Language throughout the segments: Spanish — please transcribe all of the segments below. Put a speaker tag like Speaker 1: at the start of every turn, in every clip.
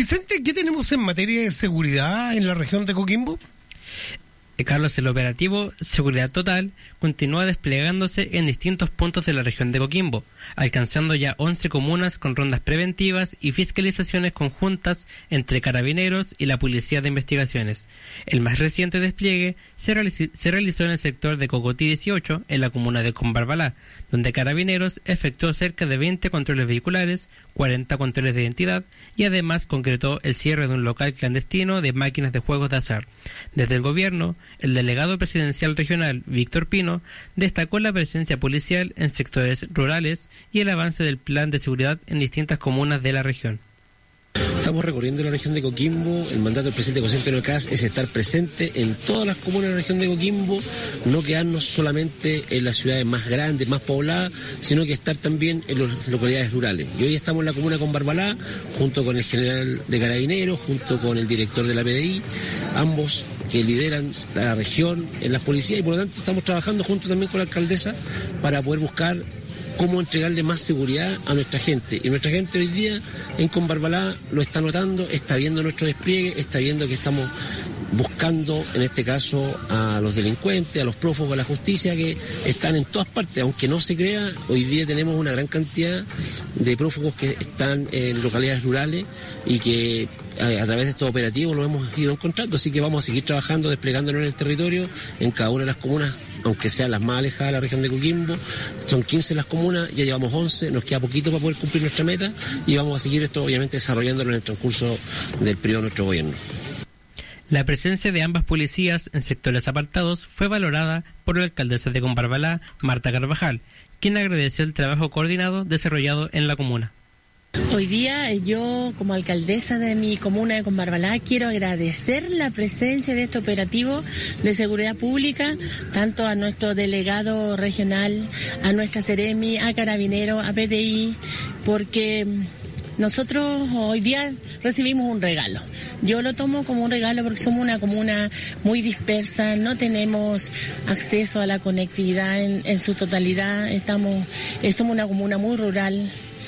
Speaker 1: Vicente, ¿qué tenemos en materia de seguridad en la región de Coquimbo?
Speaker 2: Carlos, el operativo Seguridad Total continúa desplegándose en distintos puntos de la región de Coquimbo, alcanzando ya 11 comunas con rondas preventivas y fiscalizaciones conjuntas entre Carabineros y la Policía de Investigaciones. El más reciente despliegue se realizó en el sector de Cocotí 18, en la comuna de Combarbalá, donde Carabineros efectuó cerca de 20 controles vehiculares, 40 controles de identidad y además concretó el cierre de un local clandestino de máquinas de juegos de azar. Desde el gobierno, el delegado presidencial regional, Víctor Pino, destacó la presencia policial en sectores rurales y el avance del plan de seguridad en distintas comunas de la región.
Speaker 3: Estamos recorriendo la región de Coquimbo. El mandato del presidente José Antonio Kast es estar presente en todas las comunas de la región de Coquimbo, no quedarnos solamente en las ciudades más grandes, más pobladas, sino que estar también en las localidades rurales. Y hoy estamos en la comuna de Combarbalá, junto con el general de Carabineros, junto con el director de la PDI, ambos que lideran la región en las policías, y por lo tanto estamos trabajando junto también con la alcaldesa para poder buscar cómo entregarle más seguridad a nuestra gente. Y nuestra gente hoy día en Combarbalá lo está notando, está viendo nuestro despliegue, está viendo que estamos buscando, en este caso, a los delincuentes, a los prófugos, a la justicia, que están en todas partes. Aunque no se crea, hoy día tenemos una gran cantidad de prófugos que están en localidades rurales y que a través de estos operativos lo hemos ido encontrando. Así que vamos a seguir trabajando, desplegándonos en el territorio, en cada una de las comunas, aunque sean las más alejadas de la región de Coquimbo. Son 15 las comunas, ya llevamos 11, nos queda poquito para poder cumplir nuestra meta y vamos a seguir esto obviamente desarrollándolo en el transcurso del periodo de nuestro gobierno.
Speaker 2: La presencia de ambas policías en sectores apartados fue valorada por la alcaldesa de Combarbalá, Marta Carvajal, quien agradeció el trabajo coordinado desarrollado en la comuna.
Speaker 4: Hoy día yo, como alcaldesa de mi comuna de Combarbalá, quiero agradecer la presencia de este operativo de seguridad pública, tanto a nuestro delegado regional, a nuestra Seremi, a Carabineros, a PDI, porque nosotros hoy día recibimos un regalo. Yo lo tomo como un regalo porque somos una comuna muy dispersa, no tenemos acceso a la conectividad en su totalidad, somos una comuna muy rural.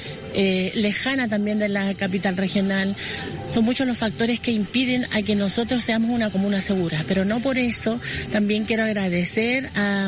Speaker 4: Lejana también de la capital regional. Son muchos los factores que impiden a que nosotros seamos una comuna segura, pero no por eso también quiero agradecer a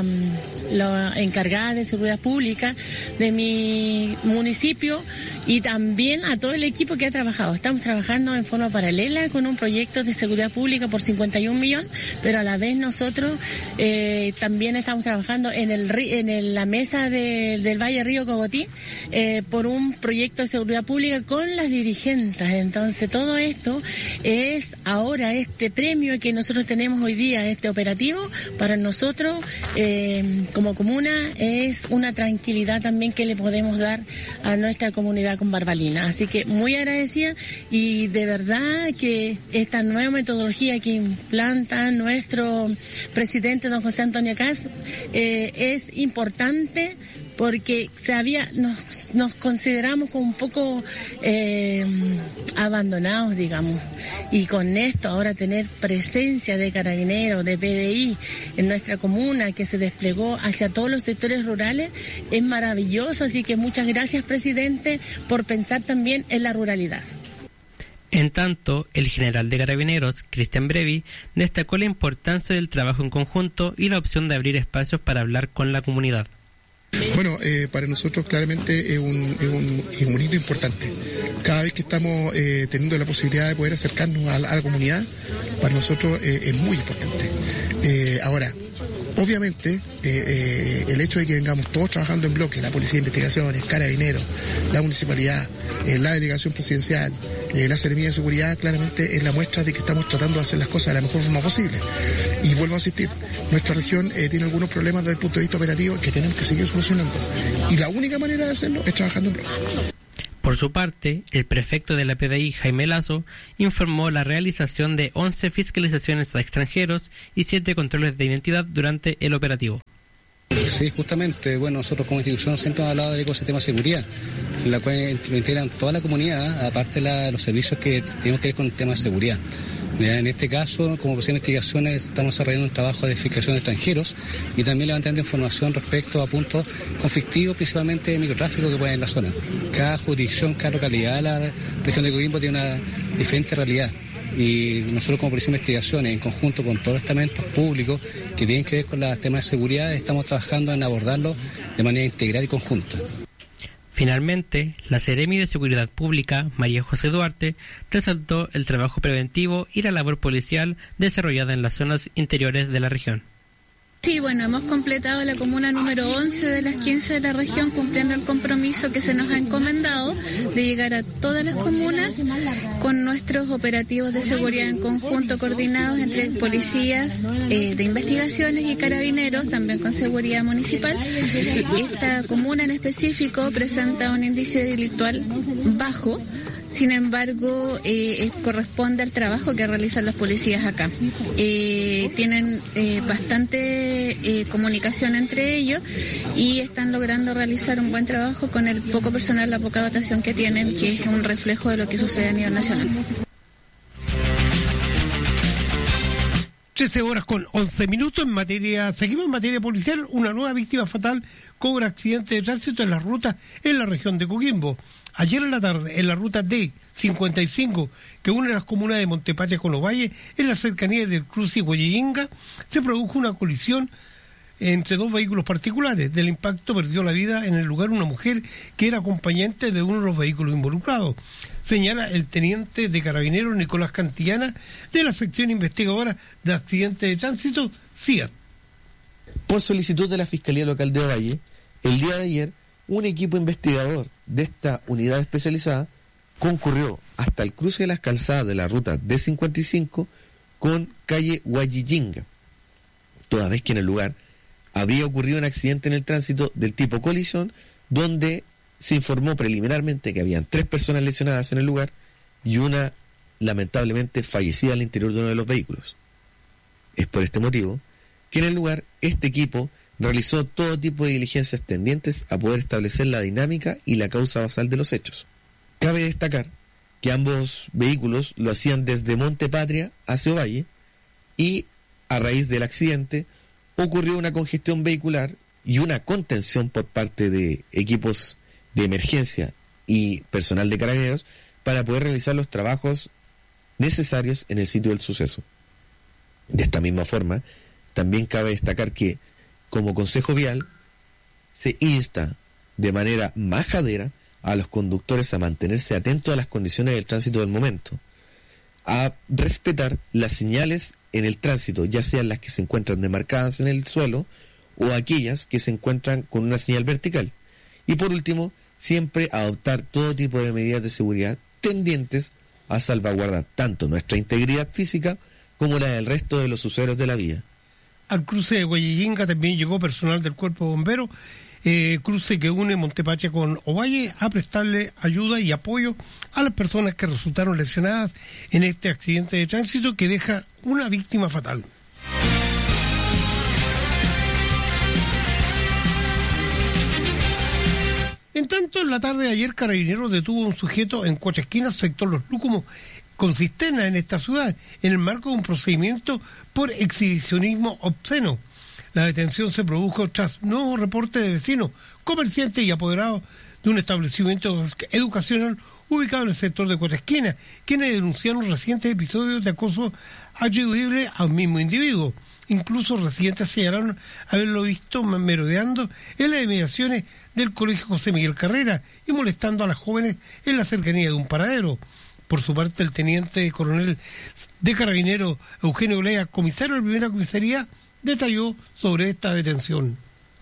Speaker 4: la encargada de seguridad pública de mi municipio y también a todo el equipo que ha trabajado. Estamos trabajando en forma paralela con un proyecto de seguridad pública por 51 millones, pero a la vez nosotros también estamos trabajando en la mesa del Valle Río Cogotí por un proyecto de seguridad pública con las dirigentes. Entonces todo esto es ahora este premio que nosotros tenemos hoy día, este operativo, para nosotros como comuna es una tranquilidad también que le podemos dar a nuestra comunidad combarbalina. Así que muy agradecida y de verdad que esta nueva metodología que implanta nuestro presidente don José Antonio Kast es importante porque nos consideramos como un poco abandonados, digamos, y con esto ahora tener presencia de Carabineros, de PDI en nuestra comuna que se desplegó hacia todos los sectores rurales es maravilloso, así que muchas gracias, presidente, por pensar también en la ruralidad.
Speaker 2: En tanto, el general de Carabineros, Cristian Brevi, destacó la importancia del trabajo en conjunto y la opción de abrir espacios para hablar con la comunidad.
Speaker 5: Bueno, para nosotros claramente es un hito importante. Cada vez que estamos teniendo la posibilidad de poder acercarnos a la comunidad, para nosotros es muy importante. Ahora, obviamente, el hecho de que vengamos todos trabajando en bloque, la Policía de Investigaciones, Carabineros, la Municipalidad, la Delegación Presidencial, la Seremía de Seguridad, claramente es la muestra de que estamos tratando de hacer las cosas de la mejor forma posible. Y vuelvo a insistir, nuestra región tiene algunos problemas desde el punto de vista operativo que tenemos que seguir solucionando. Y la única manera de hacerlo es trabajando en bloque.
Speaker 2: Por su parte, el prefecto de la PDI, Jaime Lazo, informó la realización de 11 fiscalizaciones a extranjeros y 7 controles de identidad durante el operativo.
Speaker 6: Sí, justamente, bueno, nosotros como institución siempre hemos hablado del ecosistema de seguridad, en la cual integran toda la comunidad, aparte de los servicios que tenemos que ver con el tema de seguridad. En este caso, como procede de investigaciones, estamos desarrollando un trabajo de fiscalización de extranjeros y también levantando información respecto a puntos conflictivos, principalmente de microtráfico que pueden en la zona. Cada jurisdicción, cada localidad de la región de Coquimbo tiene una diferente realidad. Y nosotros como Policía de Investigaciones, en conjunto con todos los estamentos públicos que tienen que ver con los temas de seguridad, estamos trabajando en abordarlo de manera integral y conjunta.
Speaker 2: Finalmente, la Seremi de Seguridad Pública, María José Duarte, resaltó el trabajo preventivo y la labor policial desarrollada en las zonas interiores de la región.
Speaker 7: Sí, bueno, hemos completado la comuna número 11 de las 15 de la región, cumpliendo el compromiso que se nos ha encomendado de llegar a todas las comunas con nuestros operativos de seguridad en conjunto coordinados entre policías de investigaciones y carabineros, también con seguridad municipal. Esta comuna en específico presenta un índice delictual bajo. Sin embargo, corresponde al trabajo que realizan los policías acá. Tienen bastante comunicación entre ellos y están logrando realizar un buen trabajo con el poco personal, la poca dotación que tienen, que es un reflejo de lo que sucede a nivel nacional.
Speaker 1: 13:11. Seguimos en materia policial. Una nueva víctima fatal cobra accidente de tránsito en la ruta en la región de Coquimbo. Ayer en la tarde, en la ruta D55, que une las comunas de Montepatria con Ovalle, en la cercanía del cruce Huellinga, se produjo una colisión entre dos vehículos particulares. Del impacto perdió la vida en el lugar una mujer que era acompañante de uno de los vehículos involucrados. Señala el teniente de carabineros Nicolás Cantillana de la sección investigadora de accidentes de tránsito, CIAT.
Speaker 8: Por solicitud de la Fiscalía Local de Ovalle, el día de ayer, un equipo investigador de esta unidad especializada concurrió hasta el cruce de las calzadas de la ruta D55 con calle Huallinga, toda vez que en el lugar había ocurrido un accidente en el tránsito del tipo colisión, donde se informó preliminarmente que habían 3 personas lesionadas en el lugar y una lamentablemente fallecida al interior de uno de los vehículos. Es por este motivo que en el lugar este equipo realizó todo tipo de diligencias tendientes a poder establecer la dinámica y la causa basal de los hechos. Cabe destacar que ambos vehículos lo hacían desde Montepatria hacia Ovalle y a raíz del accidente ocurrió una congestión vehicular y una contención por parte de equipos de emergencia y personal de carabineros para poder realizar los trabajos necesarios en el sitio del suceso. De esta misma forma, también cabe destacar que como Consejo Vial, se insta de manera majadera a los conductores a mantenerse atentos a las condiciones del tránsito del momento, a respetar las señales en el tránsito, ya sean las que se encuentran demarcadas en el suelo o aquellas que se encuentran con una señal vertical. Y por último, siempre adoptar todo tipo de medidas de seguridad tendientes a salvaguardar tanto nuestra integridad física como la del resto de los usuarios de la vía.
Speaker 1: Al cruce de Huellinga también llegó personal del Cuerpo de Bomberos, cruce que une Montepatria con Ovalle, a prestarle ayuda y apoyo a las personas que resultaron lesionadas en este accidente de tránsito que deja una víctima fatal. En tanto, en la tarde de ayer, Carabineros detuvo a un sujeto en Cuatro Esquinas, sector Los Lúcumos, con cisterna en esta ciudad, en el marco de un procedimiento por exhibicionismo obsceno. La detención se produjo tras nuevos reportes de vecinos, comerciantes y apoderados de un establecimiento educacional ubicado en el sector de Cuatro Esquinas, quienes denunciaron recientes episodios de acoso atribuible al mismo individuo. Incluso residentes señalaron haberlo visto merodeando en las inmediaciones del Colegio José Miguel Carrera y molestando a las jóvenes en la cercanía de un paradero. Por su parte, el teniente coronel de Carabineros Eugenio Olea, comisario de la primera comisaría, detalló sobre esta detención.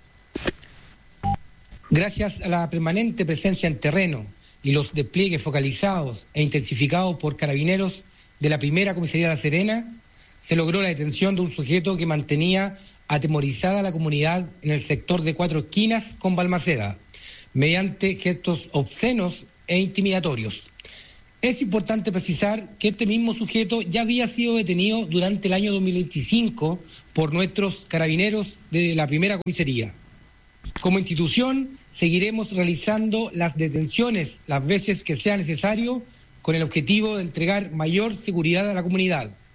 Speaker 9: Gracias a la permanente presencia en terreno y los despliegues focalizados e intensificados por Carabineros de la primera comisaría de La Serena, se logró la detención de un sujeto que mantenía atemorizada a la comunidad en el sector de Cuatro Esquinas con Balmaceda, mediante gestos obscenos e intimidatorios. Es importante precisar que este mismo sujeto ya había sido detenido durante el año 2025 por nuestros carabineros de la primera comisaría. Como institución, seguiremos realizando las detenciones las veces que sea necesario con el objetivo de entregar mayor seguridad a la comunidad.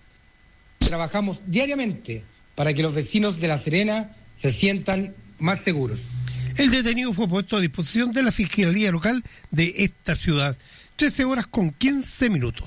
Speaker 9: Trabajamos diariamente para que los vecinos de La Serena se sientan más seguros.
Speaker 1: El detenido fue puesto a disposición de la Fiscalía Local de esta ciudad. 13:15.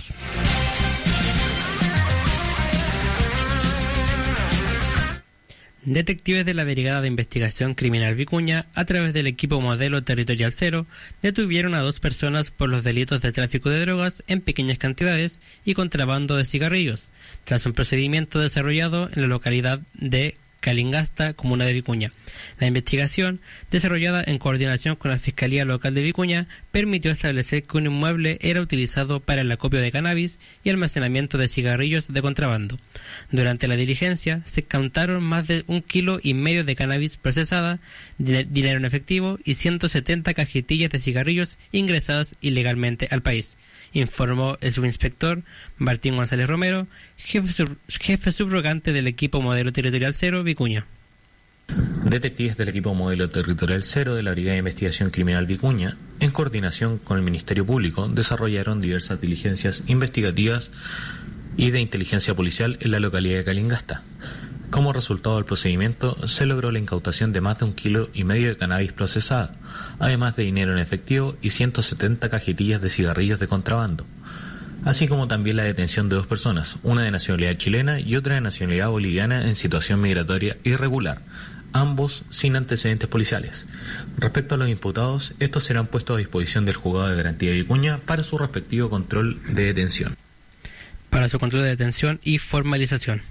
Speaker 2: Detectives de la Brigada de Investigación Criminal Vicuña, a través del equipo Modelo Territorial Cero, detuvieron a 2 personas por los delitos de tráfico de drogas en pequeñas cantidades y contrabando de cigarrillos, tras un procedimiento desarrollado en la localidad de Calingasta, comuna de Vicuña. La investigación, desarrollada en coordinación con la Fiscalía Local de Vicuña, permitió establecer que un inmueble era utilizado para el acopio de cannabis y almacenamiento de cigarrillos de contrabando. Durante la diligencia se incautaron más de 1,5 kilos de cannabis procesada, dinero en efectivo y 170 cajetillas de cigarrillos ingresadas ilegalmente al país, informó el subinspector Martín González Romero, jefe subrogante del equipo Modelo Territorial Cero Vicuña.
Speaker 10: Detectives del equipo Modelo Territorial Cero de la Brigada de Investigación Criminal Vicuña, en coordinación con el Ministerio Público, desarrollaron diversas diligencias investigativas y de inteligencia policial en la localidad de Calingasta. Como resultado del procedimiento, se logró la incautación de más de 1,5 kilos de cannabis procesada, además de dinero en efectivo y 170 cajetillas de cigarrillos de contrabando, así como también la detención de 2 personas, una de nacionalidad chilena y otra de nacionalidad boliviana en situación migratoria irregular, ambos sin antecedentes policiales. Respecto a los imputados, estos serán puestos a disposición del juzgado de garantía de Vicuña para su respectivo control de detención.
Speaker 2: Para su control de detención y formalización.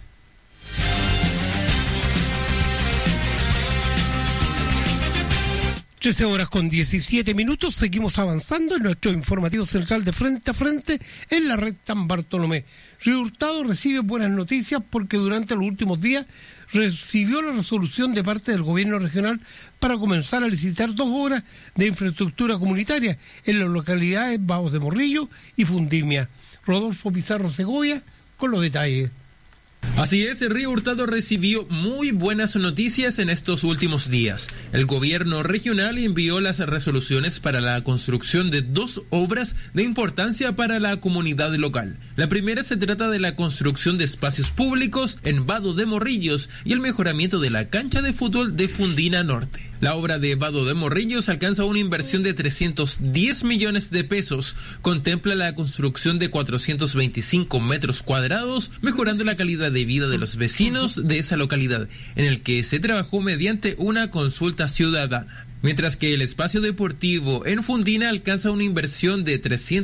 Speaker 1: Con 17:17, seguimos avanzando en nuestro informativo central de Frente a Frente en la red San Bartolomé. Río Hurtado recibe buenas noticias porque durante los últimos días recibió la resolución de parte del gobierno regional para comenzar a licitar 2 obras de infraestructura comunitaria en las localidades Vagos de Morrillo y Fundimia. Rodolfo Pizarro Segovia con los detalles.
Speaker 11: Así es, el Río Hurtado recibió muy buenas noticias en estos últimos días. El gobierno regional envió las resoluciones para la construcción de 2 obras de importancia para la comunidad local. La primera se trata de la construcción de espacios públicos en Vado de Morrillos y el mejoramiento de la cancha de fútbol de Fundina Norte. La obra de Vado de Morrillos alcanza una inversión de 310 millones de pesos. Contempla la construcción de 425 metros cuadrados, mejorando la calidad de vida de los vecinos de esa localidad, en el que se trabajó mediante una consulta ciudadana. Mientras que el espacio deportivo en Fundina alcanza una inversión de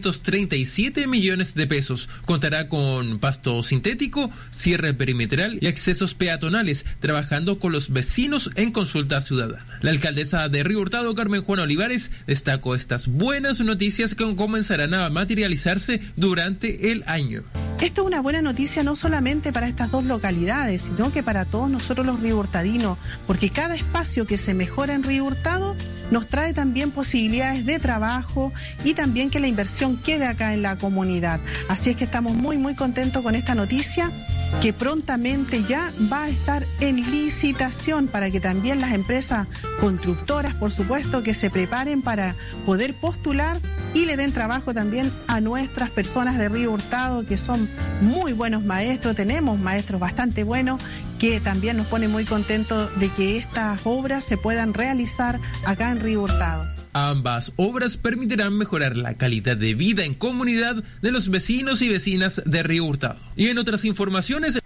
Speaker 11: 337 millones de pesos. Contará con pasto sintético, cierre perimetral y accesos peatonales, trabajando con los vecinos en consulta ciudadana. La alcaldesa de Río Hurtado, Carmen Juana Olivares, destacó estas buenas noticias que comenzarán a materializarse durante el año.
Speaker 12: Esto es una buena noticia no solamente para estas 2 localidades, sino que para todos nosotros los riuhurtadinos, porque cada espacio que se mejora en Río Hurtado nos trae también posibilidades de trabajo y también que la inversión quede acá en la comunidad. Así es que estamos muy muy contentos con esta noticia, que prontamente ya va a estar en licitación para que también las empresas constructoras, por supuesto, que se preparen para poder postular y le den trabajo también a nuestras personas de Río Hurtado, que son muy buenos maestros. Tenemos maestros bastante buenos que también nos pone muy contentos de que estas obras se puedan realizar acá en Río Hurtado.
Speaker 11: Ambas obras permitirán mejorar la calidad de vida en comunidad de los vecinos y vecinas de Río Hurtado. Y en otras informaciones...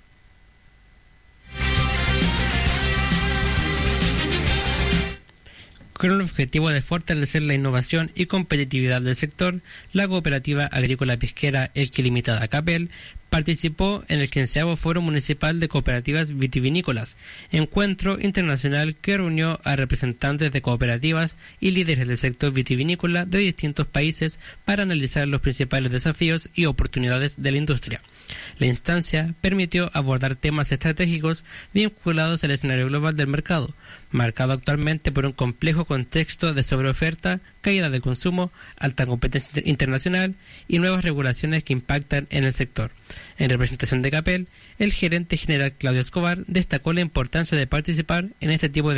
Speaker 2: Con el objetivo de fortalecer la innovación y competitividad del sector, la Cooperativa Agrícola Pesquera Elqui Limitada Capel participó en el 15º Foro Municipal de Cooperativas Vitivinícolas, encuentro internacional que reunió a representantes de cooperativas y líderes del sector vitivinícola de distintos países para analizar los principales desafíos y oportunidades de la industria. La instancia permitió abordar temas estratégicos vinculados al escenario global del mercado, marcado actualmente por un complejo contexto de sobreoferta, caída del consumo, alta competencia internacional y nuevas regulaciones que impactan en el sector. En representación de Capel, el gerente general Claudio Escobar destacó la importancia de participar en este tipo de